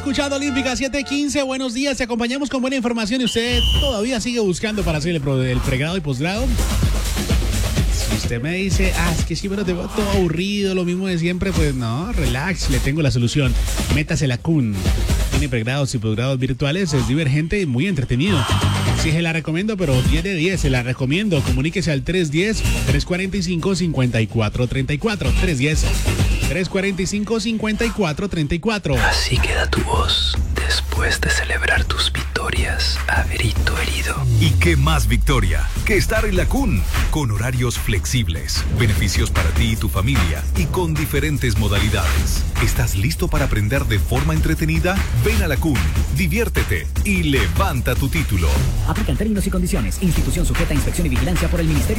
Escuchando Olímpica 715, buenos días, te acompañamos con buena información y usted todavía sigue buscando para hacer el pregrado y posgrado. Si usted me dice, es que sí, pero te veo todo aburrido, lo mismo de siempre, pues no, relax, le tengo la solución. Métase la CUN. Tiene pregrados y posgrados virtuales, es divergente y muy entretenido. Sí, se la recomiendo, pero 10 de 10, se la recomiendo. Comuníquese al 310-345-5434. 310-345-5434. Así queda tu voz después de celebrar tus victorias, Averito herido. ¿Y qué más victoria que estar en la CUN? Con horarios flexibles, beneficios para ti y tu familia y con diferentes modalidades. ¿Estás listo para aprender de forma entretenida? Ven a la CUN, diviértete y levanta tu título. Aplican términos y condiciones. Institución sujeta a inspección y vigilancia por el Ministerio